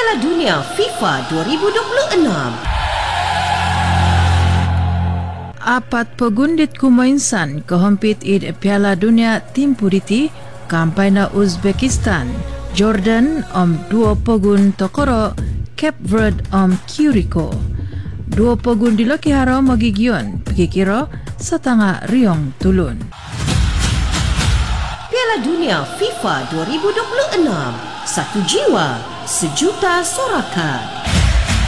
Piala Dunia FIFA 2026. Apat pagundit kumainsan kehompit id Piala Dunia tim puditi kampai na Uzbekistan, Jordan dua pagun Tokoro, Cape Verde Curacao. Dua pagun di Lokiharo magigion pikikiro setengah riong tulun. Piala Dunia FIFA 2026. Satu jiwa, sejuta sorakan.